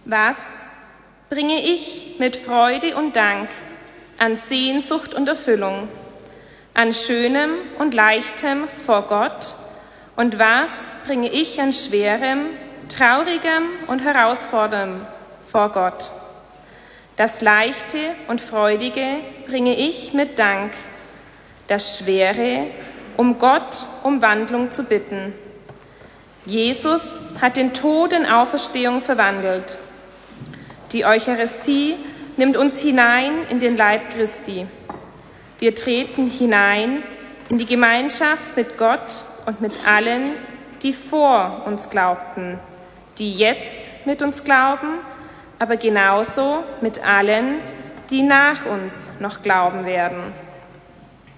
Was bringe ich mit Freude und Dank an Sehnsucht und Erfüllung, an Schönem und Leichtem vor Gott, und was bringe ich an Schwerem, Traurigem und Herausforderndem vor Gott? Das Leichte und Freudige bringe ich mit Dank, das Schwere, um Gott um Wandlung zu bitten. Jesus hat den Tod in Auferstehung verwandelt. Die Eucharistie nimmt uns hinein in den Leib Christi. Wir treten hinein in die Gemeinschaft mit Gott und mit allen, die vor uns glaubten, die jetzt mit uns glauben, aber genauso mit allen, die nach uns noch glauben werden.